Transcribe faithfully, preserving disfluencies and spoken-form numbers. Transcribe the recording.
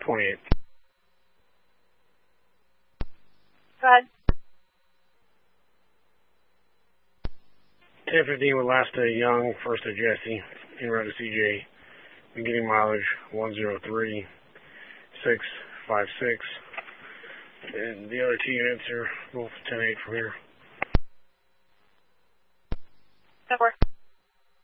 twenty-eight. Go ahead. ten fifteen with last to Young, first to Jesse, en route to C J. Beginning mileage one zero three six five six. And the other two units are both ten eight from here. That works.